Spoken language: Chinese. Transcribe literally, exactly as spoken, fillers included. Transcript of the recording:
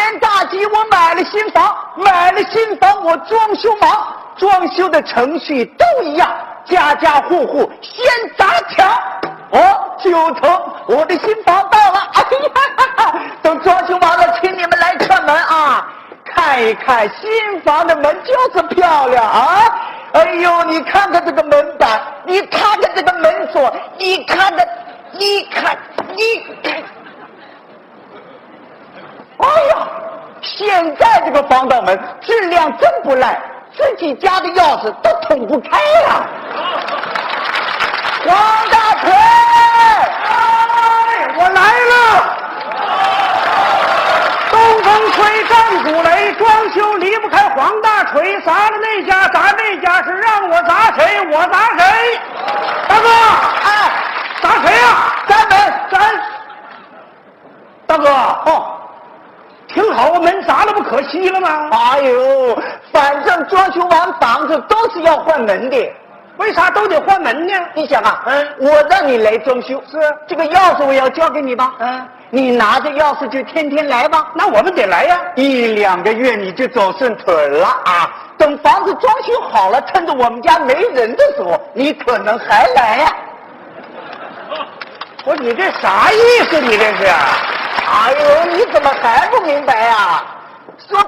年大吉，我买了新房，买了新房，我装修忙，装修的程序都一样，家家户户先砸墙。哦，九成，我的新房到了！哎呀，哈哈，等装修完了，请你们来串门啊！看一看新房的门就是漂亮啊！哎呦，你看看这个门板，你看看这个门锁，你看看，你看，你看。哎呀，现在这个防盗门质量真不赖，自己家的钥匙都捅不开呀！王大锤， 哎，我来了！东风吹，战鼓擂，装修离不开黄大锤，砸了那家砸那家，是让我砸谁我砸谁。大哥， 哎， 砸谁呀、啊？ 咱们咱， 大哥，哦。挺好，我门砸了不可惜了吗？ 哎呦，反正装修完房子都是要换门的， 为啥都得换门呢？ 你想啊， 嗯， 我让你来装修， 是这个钥匙我要交给你吧？ 嗯， 你拿着钥匙就天天来吧。 那我们得来呀， 一两个月你就走顺腿了啊！等房子装修好了，趁着我们家没人的时候，你可能还来呀、 啊。我说你这啥意思？你这是？ 哎呦，你怎么还不明白呀、啊？